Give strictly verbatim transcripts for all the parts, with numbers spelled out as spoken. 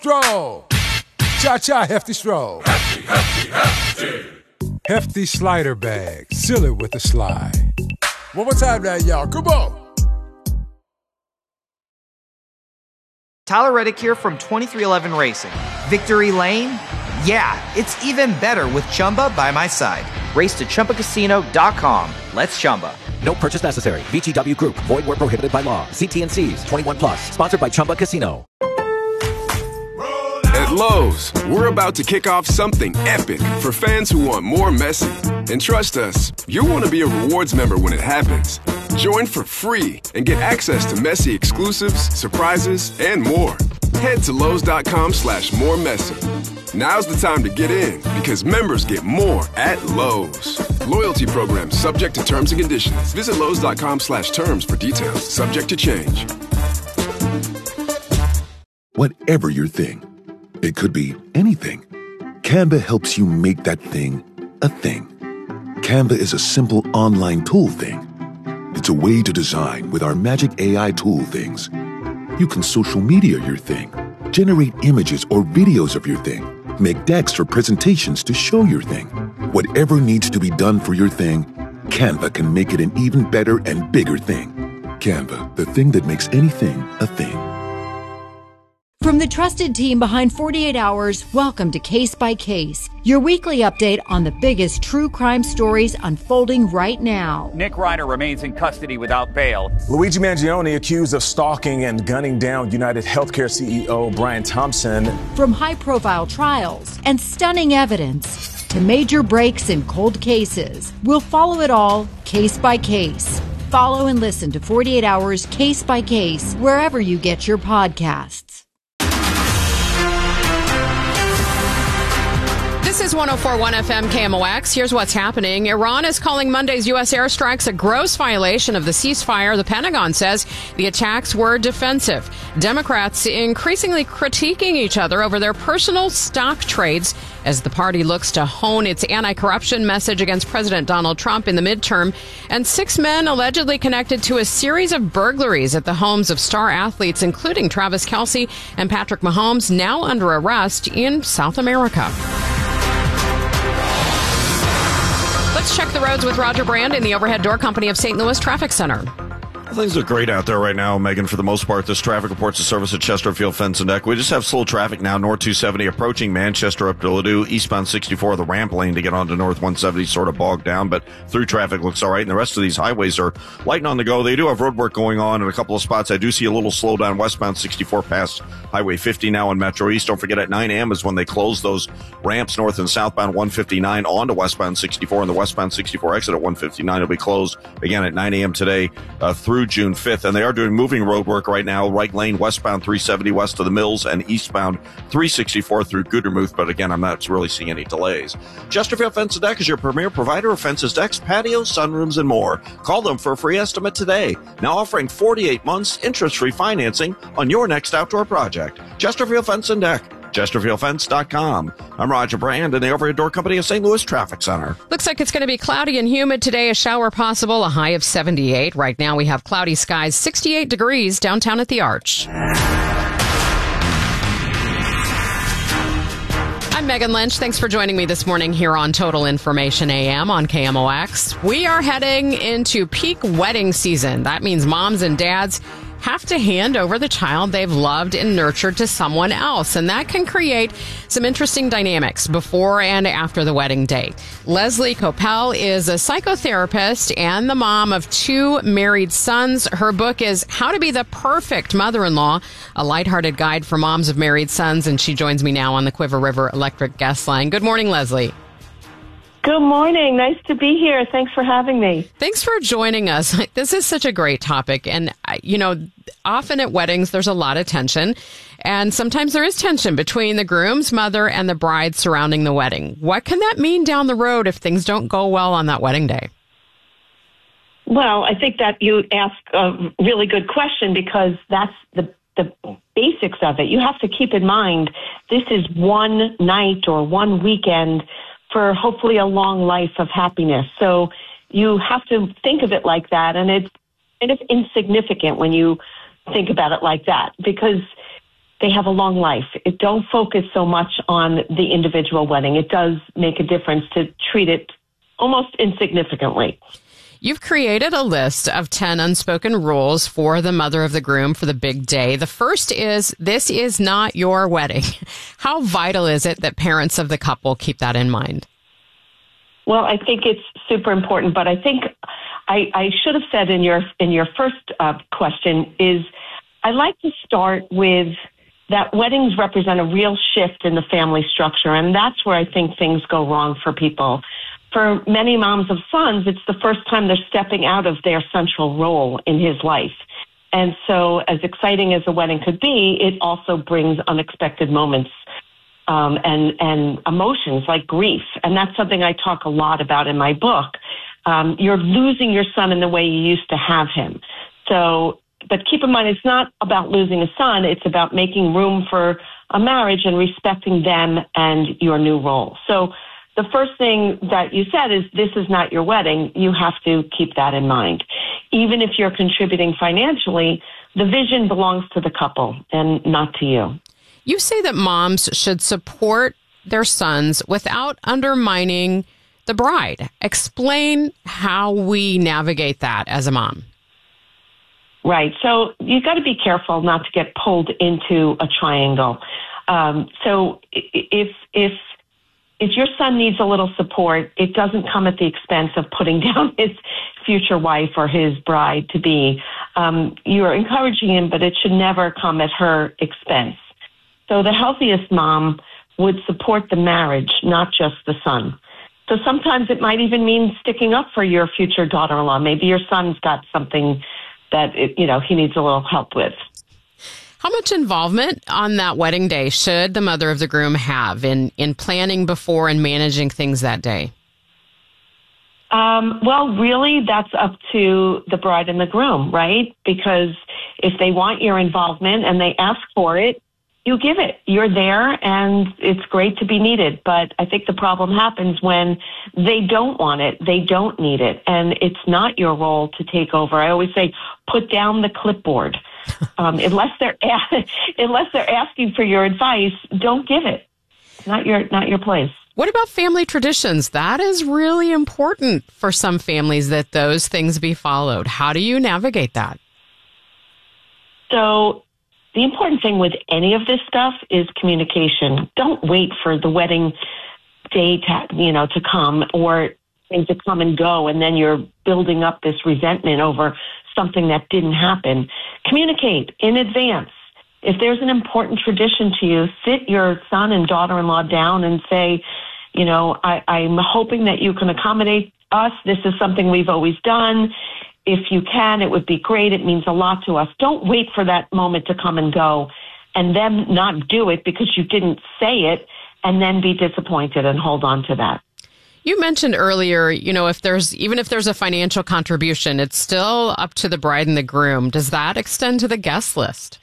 Stroll. Cha-cha, hefty stroll. Hefty, hefty, hefty. Hefty slider bag. Seal it with a slide. One more time now, y'all. Come on. Tyler Reddick here from twenty-three eleven Racing. Victory Lane? Yeah, it's even better with Chumba by my side. Race to Chumba Casino dot com. Let's Chumba. No purchase necessary. V G W Group. Void where prohibited by law. See T and C's. twenty-one plus. Sponsored by Chumba Casino. At Lowe's, we're about to kick off something epic for fans who want more Messi. And trust us, you'll want to be a rewards member when it happens. Join for free and get access to Messi exclusives, surprises, and more. Head to Lowe's.com slash more Messi. Now's the time to get in because members get more at Lowe's. Loyalty program subject to terms and conditions. Visit Lowe's.com slash terms for details. Subject to change. Whatever your thing, it could be anything. Canva helps you make that thing a thing. Canva is a simple online tool thing. It's a way to design with our magic A I tool things. You can social media your thing, generate images or videos of your thing, make decks or presentations to show your thing. Whatever needs to be done for your thing, Canva can make it an even better and bigger thing. Canva, the thing that makes anything a thing. From the trusted team behind forty-eight hours, welcome to Case by Case, your weekly update on the biggest true crime stories unfolding right now. Nick Ryder remains in custody without bail. Luigi Mangione accused of stalking and gunning down United Healthcare C E O Brian Thompson. From high-profile trials and stunning evidence to major breaks in cold cases, we'll follow it all case by case. Follow and listen to forty-eight hours Case by Case wherever you get your podcasts. This is one oh four point one F M K M O X. Here's what's happening. Iran is calling Monday's U S airstrikes a gross violation of the ceasefire. The Pentagon says the attacks were defensive. Democrats increasingly critiquing each other over their personal stock trades as the party looks to hone its anti-corruption message against President Donald Trump in the midterm. And six men allegedly connected to a series of burglaries at the homes of star athletes, including Travis Kelce and Patrick Mahomes, now under arrest in South America. Let's check the roads with Roger Brand in the Overhead Door Company of Saint Louis Traffic Center. Things look great out there right now, Megan, for the most part. This traffic reports the service at Chesterfield Fence and Deck. We just have slow traffic now, North two seventy approaching Manchester up to Ladue, eastbound sixty-four, the ramp lane to get onto North one seventy, sort of bogged down, but through traffic looks all right. And the rest of these highways are light and on the go. They do have road work going on in a couple of spots. I do see a little slowdown westbound sixty-four past Highway fifty now on Metro East. Don't forget at nine a.m. is when they close those ramps north and southbound one fifty-nine onto westbound sixty-four, and the westbound sixty-four exit at one fifty-nine will be closed again at nine a.m. today uh, through June fifth. And they are doing moving road work right now. Right lane westbound three seventy west of the Mills and eastbound three sixty-four through Gudermouth. But again, I'm not really seeing any delays. Chesterfield Fence and Deck is your premier provider of fences, decks, patios, sunrooms, and more. Call them for a free estimate today. Now offering forty-eight months interest-free financing on your next outdoor project. Chesterfield Fence and Deck. Chesterfield Fence dot com. I'm Roger Brand in the Overhead Door Company of Saint Louis Traffic Center. Looks like it's going to be cloudy and humid today. A shower possible, a high of seventy-eight. Right now we have cloudy skies, sixty-eight degrees downtown at the Arch. I'm Megan Lynch. Thanks for joining me this morning here on Total Information A M on K M O X. We are heading into peak wedding season. That means moms and dads have to hand over the child they've loved and nurtured to someone else. And that can create some interesting dynamics before and after the wedding day. Leslie Coppell is a psychotherapist and the mom of two married sons. Her book is How to Be the Perfect Mother-in-Law, a lighthearted guide for moms of married sons. And she joins me now on the Quiver River Electric Guest Line. Good morning, Leslie. Good morning. Nice to be here. Thanks for having me. Thanks for joining us. This is such a great topic. And, you know, often at weddings, there's a lot of tension. And sometimes there is tension between the groom's mother and the bride surrounding the wedding. What can that mean down the road if things don't go well on that wedding day? Well, I think that you ask a really good question because that's the the basics of it. You have to keep in mind this is one night or one weekend for hopefully a long life of happiness. So you have to think of it like that. And it's kind of insignificant when you think about it like that, because they have a long life. It don't focus so much on the individual wedding. It does make a difference to treat it almost insignificantly. You've created a list of ten unspoken rules for the mother of the groom for the big day. The first is, this is not your wedding. How vital is it that parents of the couple keep that in mind? Well, I think it's super important, but I think I, I should have said in your in your first uh, question is I like to start with that weddings represent a real shift in the family structure, and that's where I think things go wrong for people. For many moms of sons, it's the first time they're stepping out of their central role in his life. And so as exciting as a wedding could be, it also brings unexpected moments um, and, and emotions like grief. And that's something I talk a lot about in my book. Um, you're losing your son in the way you used to have him. So, but keep in mind, it's not about losing a son. It's about making room for a marriage and respecting them and your new role. So the first thing that you said is, this is not your wedding. You have to keep that in mind. Even if you're contributing financially, the vision belongs to the couple and not to you. You say that moms should support their sons without undermining the bride. Explain how we navigate that as a mom. Right. So you've got to be careful not to get pulled into a triangle. Um, so if, if, If your son needs a little support, it doesn't come at the expense of putting down his future wife or his bride-to-be. Um, you're encouraging him, but it should never come at her expense. So the healthiest mom would support the marriage, not just the son. So sometimes it might even mean sticking up for your future daughter-in-law. Maybe your son's got something that, it, you know, he needs a little help with. How much involvement on that wedding day should the mother of the groom have in, in planning before and managing things that day? Um, well, really, that's up to the bride and the groom, right? Because if they want your involvement and they ask for it, you give it. You're there, and it's great to be needed. But I think the problem happens when they don't want it, they don't need it, and it's not your role to take over. I always say, put down the clipboard. Um, unless they're a- unless they're asking for your advice, don't give it. Not your not your place. What about family traditions? That is really important for some families, that those things be followed. How do you navigate that? So the important thing with any of this stuff is communication. Don't wait for the wedding day to, you know, to come, or things to come and go, and then you're building up this resentment over something that didn't happen. Communicate in advance. If there's an important tradition to you, sit your son and daughter-in-law down and say, you know, I, I'm hoping that you can accommodate us. This is something we've always done. If you can, it would be great. It means a lot to us. Don't wait for that moment to come and go and then not do it because you didn't say it, and then be disappointed and hold on to that. You mentioned earlier, you know, if there's, even if there's a financial contribution, it's still up to the bride and the groom. Does that extend to the guest list?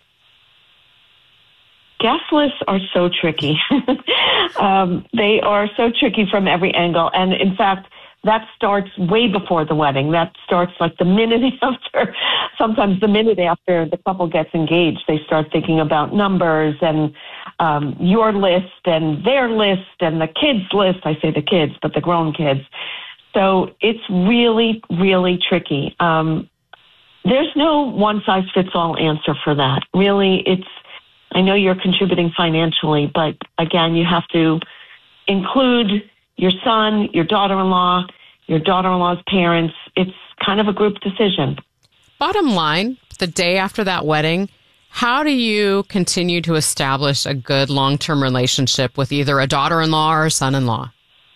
Guest lists are so tricky. um, they are so tricky from every angle. And in fact, that starts way before the wedding. That starts like the minute after, sometimes the minute after the couple gets engaged. They start thinking about numbers and um, your list and their list and the kids' list. I say the kids, but the grown kids. So it's really, really tricky. Um, there's no one-size-fits-all answer for that. Really, it's, I know you're contributing financially, but again, you have to include your son, your daughter-in-law, your daughter-in-law's parents. It's kind of a group decision. Bottom line, the day after that wedding, how do you continue to establish a good long-term relationship with either a daughter-in-law or a son-in-law?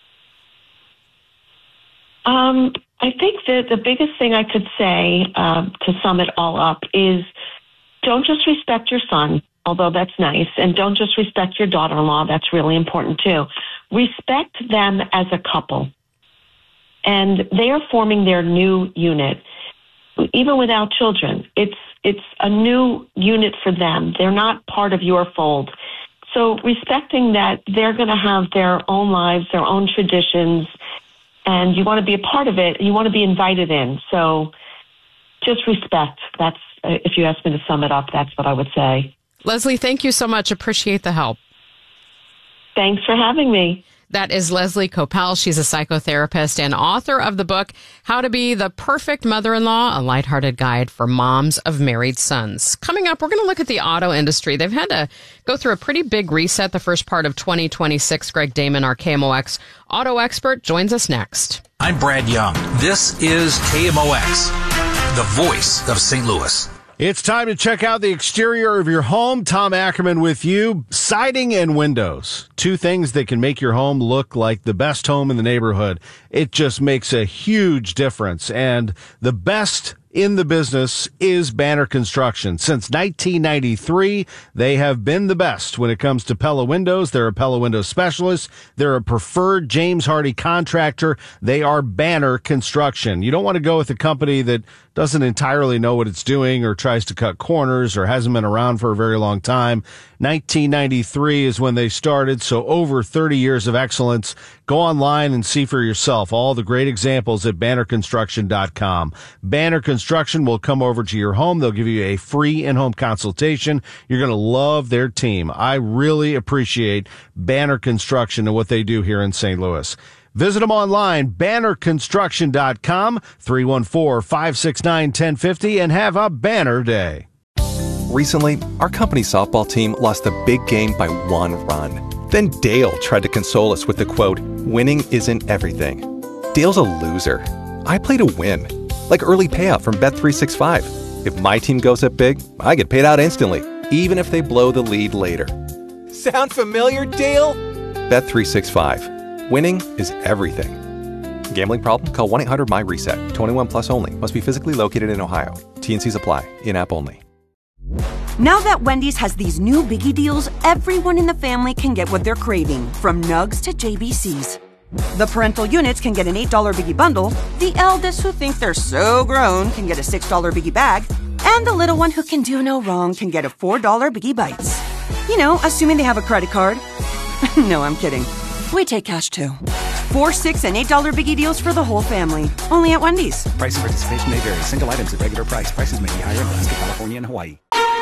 Um, I think that the biggest thing I could say uh, to sum it all up is, don't just respect your son, although that's nice, and don't just respect your daughter-in-law. That's really important too. Respect them as a couple. And they are forming their new unit. Even without children, it's it's a new unit for them. They're not part of your fold. So respecting that they're going to have their own lives, their own traditions, and you want to be a part of it. You want to be invited in. So just respect. That's, uh, if you ask me to sum it up, that's what I would say. Leslie, thank you so much. Appreciate the help. Thanks for having me. That is Leslie Coppell. She's a psychotherapist and author of the book, How to Be the Perfect Mother-in-Law, a lighthearted guide for moms of married sons. Coming up, we're going to look at the auto industry. They've had to go through a pretty big reset the first part of twenty twenty-six. Greg Damon, our K M O X auto expert, joins us next. I'm Brad Young. This is K M O X, the voice of Saint Louis. It's time to check out the exterior of your home. Tom Ackerman with you. Siding and windows, two things that can make your home look like the best home in the neighborhood. It just makes a huge difference. And the best in the business is Banner Construction. Since nineteen ninety-three, they have been the best when it comes to Pella windows. They're a Pella window specialist. They're a preferred James Hardie contractor. They are Banner Construction. You don't want to go with a company that doesn't entirely know what it's doing or tries to cut corners or hasn't been around for a very long time. nineteen ninety-three is when they started, so over thirty years of excellence. Go online and see for yourself all the great examples at banner construction dot com. Banner Construction will come over to your home. They'll give you a free in-home consultation. You're going to love their team. I really appreciate Banner Construction and what they do here in Saint Louis. Visit them online, banner construction dot com, three one four, five six nine, one zero five zero, and have a banner day. Recently, our company softball team lost a big game by one run. Then Dale tried to console us with the quote, "Winning isn't everything." Dale's a loser. I play to win, like early payout from Bet three sixty-five. If my team goes up big, I get paid out instantly, even if they blow the lead later. Sound familiar, Dale? Bet three sixty-five. Winning is everything. Gambling problem? Call one eight hundred M Y reset. twenty-one plus only. Must be physically located in Ohio. T N Cs apply. In-app only. Now that Wendy's has these new biggie deals, everyone in the family can get what they're craving, from nugs to J B Cs. The parental units can get an eight dollar biggie bundle, the eldest who think they're so grown can get a six dollar biggie bag, and the little one who can do no wrong can get a four dollar biggie bites. You know, assuming they have a credit card. No, I'm kidding. We take cash too. Four, six, and eight dollar biggie deals for the whole family. Only at Wendy's. Price and participation may vary. Single items at regular price. Prices may be higher in Alaska, California, and Hawaii.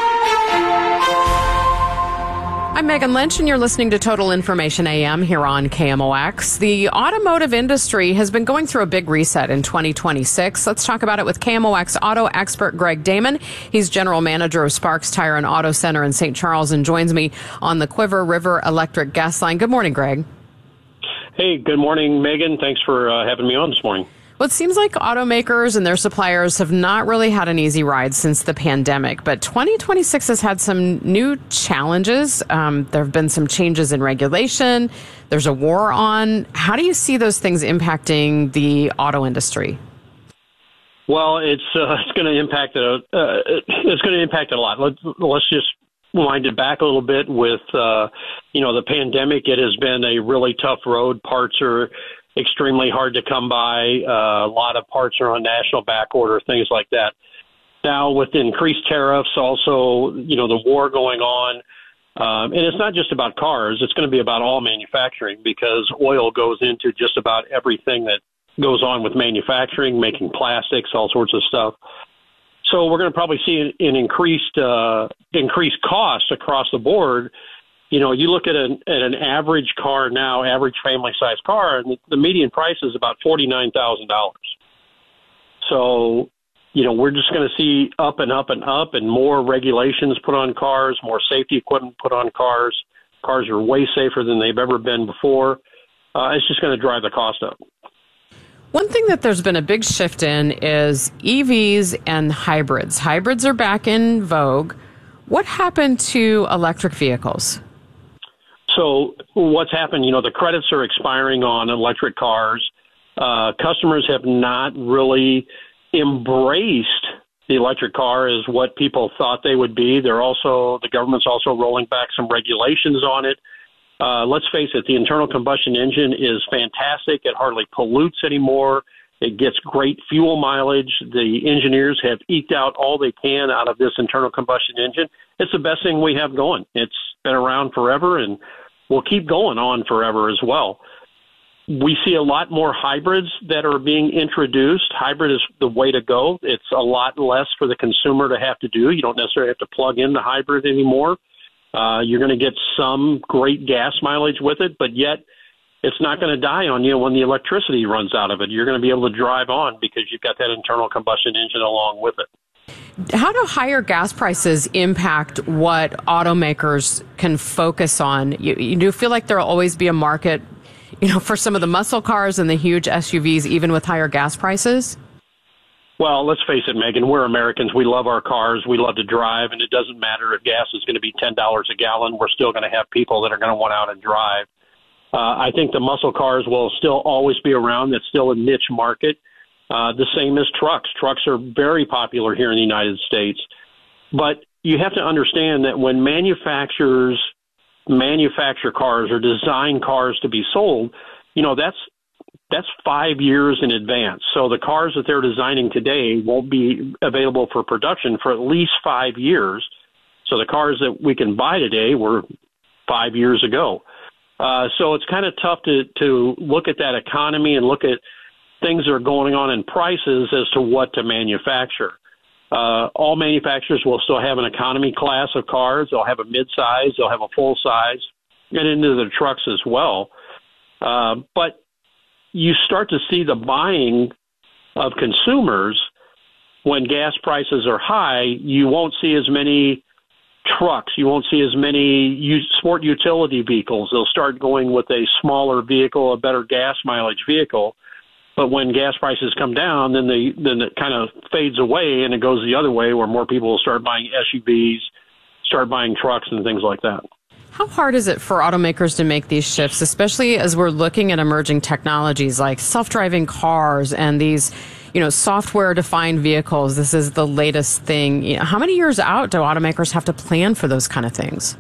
I'm Megan Lynch, and you're listening to Total Information A M here on K M O X. The automotive industry has been going through a big reset in twenty twenty-six. Let's talk about it with K M O X auto expert Greg Damon. He's general manager of Sparks Tire and Auto Center in Saint Charles and joins me on the Quiver River Electric Gas Line. Good morning, Greg. Hey, good morning, Megan. Thanks for uh, having me on this morning. Well, it seems like automakers and their suppliers have not really had an easy ride since the pandemic, but twenty twenty-six has had some new challenges. Um, there have been some changes in regulation. There's a war on. How do you see those things impacting the auto industry? Well, it's uh, it's going to impact it. Uh, it's going to impact it a lot. Let's let's just wind it back a little bit with uh, you know the pandemic. It has been a really tough road. Parts are extremely hard to come by. Uh, a lot of parts are on national back order, things like that. Now, with increased tariffs, also, you know, the war going on, um, and it's not just about cars. It's going to be about all manufacturing because oil goes into just about everything that goes on with manufacturing, making plastics, all sorts of stuff. So we're going to probably see an increased uh, increased cost across the board. You know, you look at an, at an average car now, average family-sized car, and the median price is about forty-nine thousand dollars. So, you know, we're just going to see up and up and up and more regulations put on cars, more safety equipment put on cars. Cars are way safer than they've ever been before. Uh, it's just going to drive the cost up. One thing that there's been a big shift in is E Vs and hybrids. Hybrids are back in vogue. What happened to electric vehicles? So what's happened, you know, the credits are expiring on electric cars. Uh, customers have not really embraced the electric car as what people thought they would be. They're also, the government's also rolling back some regulations on it. Uh, let's face it, the internal combustion engine is fantastic. It hardly pollutes anymore. It gets great fuel mileage. The engineers have eked out all they can out of this internal combustion engine. It's the best thing we have going. It's been around forever and will keep going on forever as well. We see a lot more hybrids that are being introduced. Hybrid is the way to go. It's a lot less for the consumer to have to do. You don't necessarily have to plug in the hybrid anymore. Uh, you're going to get some great gas mileage with it, but yet it's not going to die on you when the electricity runs out of it. You're going to be able to drive on because you've got that internal combustion engine along with it. How do higher gas prices impact what automakers can focus on? You, you do feel like there will always be a market, you know, for some of the muscle cars and the huge S U Vs, even with higher gas prices? Well, let's face it, Megan, we're Americans. We love our cars. We love to drive, and it doesn't matter if gas is going to be ten dollars a gallon. We're still going to have people that are going to want out and drive. Uh, I think the muscle cars will still always be around. That's still a niche market. Uh, the same as trucks. Trucks are very popular here in the United States. But you have to understand that when manufacturers manufacture cars or design cars to be sold, you know, that's that's five years in advance. So the cars that they're designing today won't be available for production for at least five years. So the cars that we can buy today were five years ago. Uh, so it's kind of tough to, to look at that economy and look at things that are going on in prices as to what to manufacture. Uh, all manufacturers will still have an economy class of cars. They'll have a mid-size. They'll have a full-size, and into the trucks as well. Uh, but you start to see the buying of consumers when gas prices are high. You won't see as many trucks. You won't see as many sport utility vehicles. They'll start going with a smaller vehicle, a better gas mileage vehicle. But when gas prices come down, then they then it kind of fades away, and it goes the other way, where more people will start buying S U Vs, start buying trucks and things like that. How hard is it for automakers to make these shifts, especially as we're looking at emerging technologies like self-driving cars and these, you know, software-defined vehicles? This is the latest thing. You know, how many years out do automakers have to plan for those kind of things?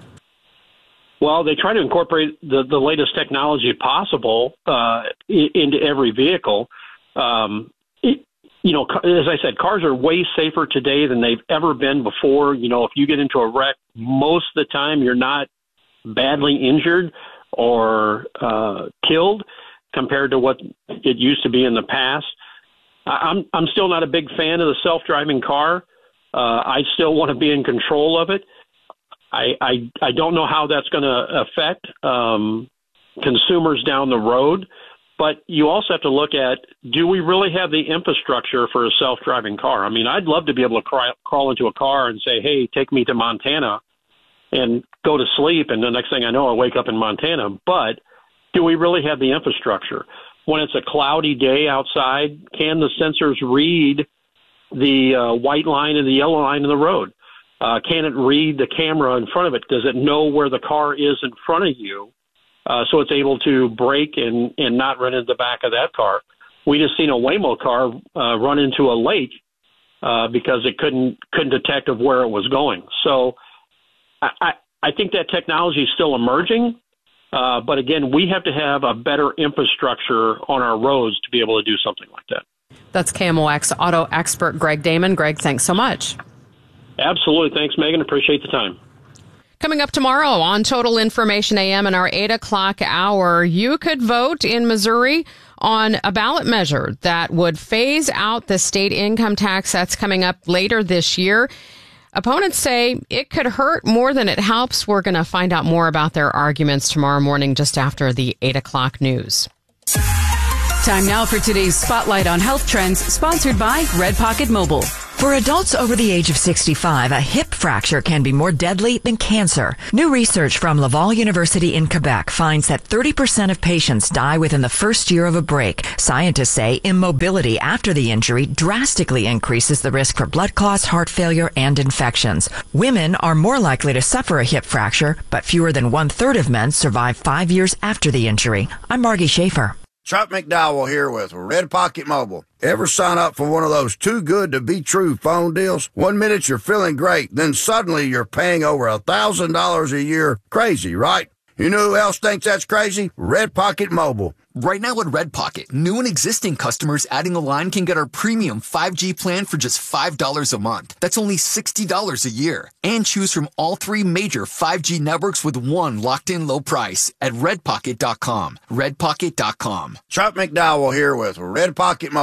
Well, they try to incorporate the, the latest technology possible uh, into every vehicle. Um, it, you know, as I said, cars are way safer today than they've ever been before. You know, if you get into a wreck, most of the time you're not badly injured or uh, killed compared to what it used to be in the past. I'm I'm still not a big fan of the self-driving car. Uh, I still want to be in control of it. I, I, I don't know how that's going to affect um, consumers down the road, but you also have to look at, do we really have the infrastructure for a self-driving car? I mean, I'd love to be able to cry, crawl into a car and say, hey, take me to Montana and go to sleep, and the next thing I know, I wake up in Montana. But do we really have the infrastructure? When it's a cloudy day outside, can the sensors read the uh, white line and the yellow line in the road? Uh, can it read the camera in front of it? Does it know where the car is in front of you uh, so it's able to brake and, and not run into the back of that car? We just seen a Waymo car uh, run into a lake uh, because it couldn't couldn't detect of where it was going. So I, I, I think that technology is still emerging. Uh, but again, we have to have a better infrastructure on our roads to be able to do something like that. That's K M O X auto expert Greg Damon. Greg, thanks so much. Absolutely. Thanks, Megan. Appreciate the time. Coming up tomorrow on Total Information A M in our eight o'clock hour, you could vote in Missouri on a ballot measure that would phase out the state income tax. That's coming up later this year. Opponents say it could hurt more than it helps. We're going to find out more about their arguments tomorrow morning just after the eight o'clock news. Time now for today's Spotlight on Health Trends, sponsored by Red Pocket Mobile. For adults over the age of sixty-five, a hip fracture can be more deadly than cancer. New research from Laval University in Quebec finds that thirty percent of patients die within the first year of a break. Scientists say immobility after the injury drastically increases the risk for blood clots, heart failure, and infections. Women are more likely to suffer a hip fracture, but fewer than one-third of men survive five years after the injury. I'm Margie Schaefer. Chuck McDowell here with Red Pocket Mobile. Ever sign up for one of those too good to be true phone deals? One minute you're feeling great, then suddenly you're paying over a thousand dollars a year. Crazy, right? You know who else thinks that's crazy? Red Pocket Mobile. Right now at Red Pocket, new and existing customers adding a line can get our premium five G plan for just five dollars a month. That's only sixty dollars a year. And choose from all three major five G networks with one locked-in low price at red pocket dot com. red pocket dot com. Chuck McDowell here with Red Pocket Mobile.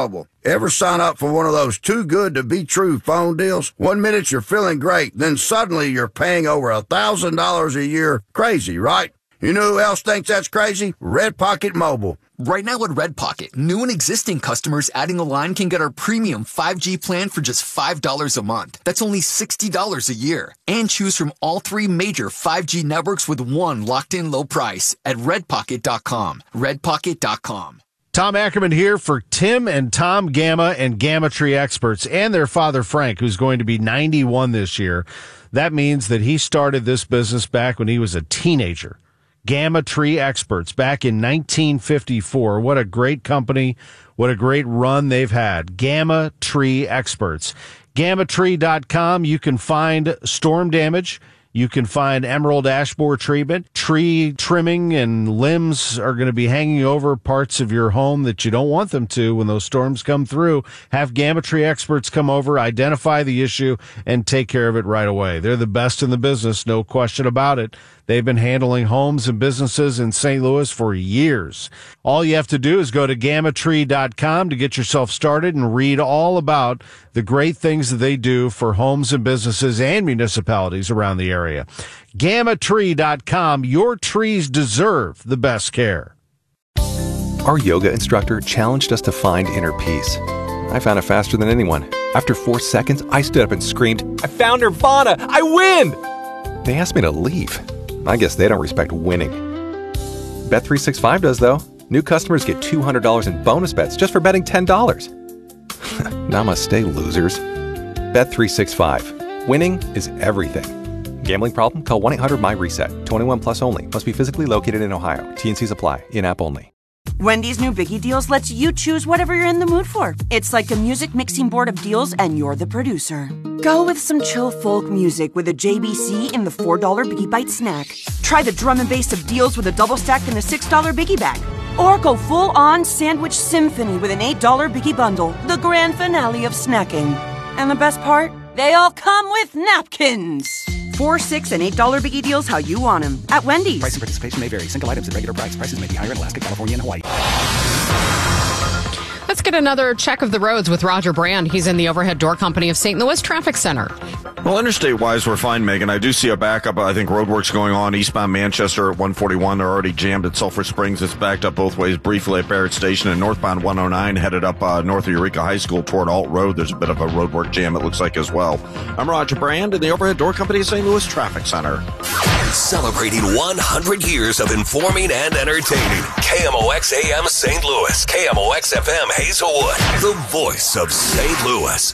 Ever sign up for one of those too good to be true phone deals? One minute you're feeling great, then suddenly you're paying over a thousand dollars a year. Crazy, right? You know who else thinks that's crazy? Red Pocket Mobile. Right now at Red Pocket, new and existing customers adding a line can get our premium five G plan for just five dollars a month. That's only sixty dollars a year. And choose from all three major five G networks with one locked-in low price at red pocket dot com. red pocket dot com. Tom Ackerman here for Tim and Tom Gamma and Gamma Tree Experts and their father Frank, who's going to be ninety-one this year. That means that he started this business back when he was a teenager. Gamma Tree Experts back in nineteen fifty-four. What a great company. What a great run they've had. Gamma Tree Experts. gamma tree dot com. You can find storm damage. You can find emerald ash borer treatment. Tree trimming and limbs are going to be hanging over parts of your home that you don't want them to when those storms come through. Have Gamma Tree Experts come over, identify the issue, and take care of it right away. They're the best in the business, no question about it. They've been handling homes and businesses in Saint Louis for years. All you have to do is go to gamma tree dot com to get yourself started and read all about the great things that they do for homes and businesses and municipalities around the area. gamma tree dot com. Your trees deserve the best care. Our yoga instructor challenged us to find inner peace. I found it faster than anyone. After four seconds, I stood up and screamed, "I found Nirvana! I win!" They asked me to leave. I guess they don't respect winning. Bet three sixty-five does, though. New customers get two hundred dollars in bonus bets just for betting ten dollars. Namaste, losers. Bet three sixty-five. Winning is everything. Gambling problem? Call one eight hundred my reset. twenty-one plus only. Must be physically located in Ohio. T N Cs apply. In-app only. Wendy's new Biggie Deals lets you choose whatever you're in the mood for. It's like a music mixing board of deals, and you're the producer. Go with some chill folk music with a J B C in the four dollar Biggie Bite snack. Try the drum and bass of deals with a double stack in the six dollar Biggie Bag. Or go full-on sandwich symphony with an eight dollar Biggie Bundle, the grand finale of snacking. And the best part? They all come with napkins. Four, six, and eight dollar Biggie Deals how you want them at Wendy's. Price and participation may vary. Single items at regular price. Prices may be higher in Alaska, California, and Hawaii. Let's get another check of the roads with Roger Brand. He's in the Overhead Door Company of Saint Louis Traffic Center. Well, interstate-wise, we're fine, Megan. I do see a backup. I think roadwork's going on eastbound Manchester at one forty-one. They're already jammed at Sulphur Springs. It's backed up both ways briefly at Barrett Station, and northbound one oh nine headed up uh, north of Eureka High School toward Alt Road. There's a bit of a roadwork jam, it looks like, as well. I'm Roger Brand in the Overhead Door Company of Saint Louis Traffic Center. Celebrating one hundred years of informing and entertaining. K M O X A M Saint Louis. K M O X F M Hazelwood. The voice of Saint Louis.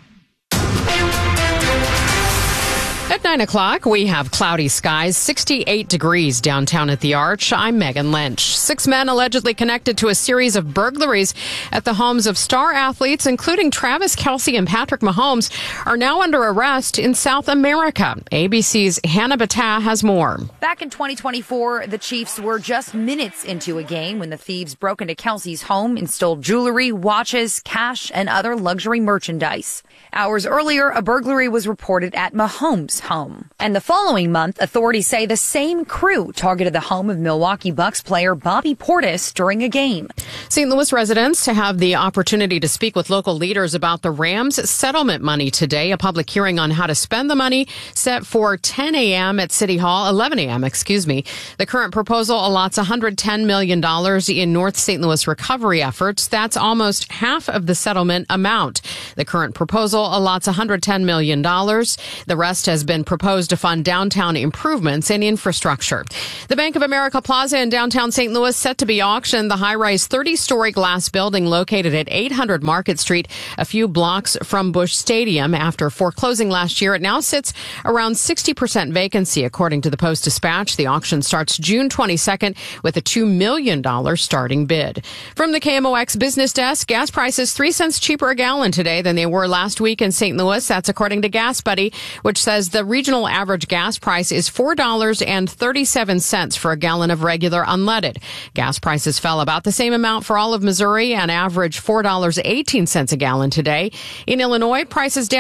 At nine o'clock, we have cloudy skies, sixty-eight degrees downtown at the Arch. I'm Megan Lynch. Six men allegedly connected to a series of burglaries at the homes of star athletes, including Travis Kelce and Patrick Mahomes, are now under arrest in South America. A B C's Hannah Battah has more. Back in twenty twenty-four, the Chiefs were just minutes into a game when the thieves broke into Kelce's home and stole jewelry, watches, cash, and other luxury merchandise. Hours earlier, a burglary was reported at Mahomes' home. And the following month, authorities say the same crew targeted the home of Milwaukee Bucks player Bobby Portis during a game. Saint Louis residents have the opportunity to speak with local leaders about the Rams settlement money today. A public hearing on how to spend the money set for ten a.m. at City Hall, eleven a.m., excuse me. The current proposal allots one hundred ten million dollars in North Saint Louis recovery efforts. That's almost half of the settlement amount. The current proposal allots one hundred ten million dollars. The rest has been proposed to fund downtown improvements and infrastructure. The Bank of America Plaza in downtown Saint Louis set to be auctioned. The high-rise thirty-story glass building located at eight hundred Market Street, a few blocks from Busch Stadium. After foreclosing last year, it now sits around sixty percent vacancy, according to the Post-Dispatch. The auction starts June twenty-second with a two million dollars starting bid. From the K M O X Business Desk, gas prices three cents cheaper a gallon today than they were last week in Saint Louis. That's according to Gas Buddy, which says the regional average gas price is four dollars and thirty-seven cents for a gallon of regular unleaded. Gas prices fell about the same amount for all of Missouri and averaged four dollars and eighteen cents a gallon today. In Illinois, prices down